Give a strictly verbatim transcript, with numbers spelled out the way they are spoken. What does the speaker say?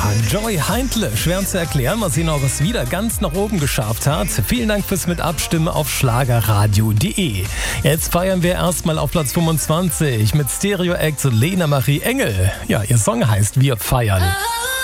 Joey Heindle, schwer zu erklären, mal sehen, ob es wieder ganz nach oben geschafft hat. Vielen Dank fürs mit Abstimmen auf schlagerradio punkt de. Jetzt feiern wir erstmal auf Platz fünfundzwanzig mit Stereo Act Lena Marie Engel. Ja, ihr Song heißt Wir feiern.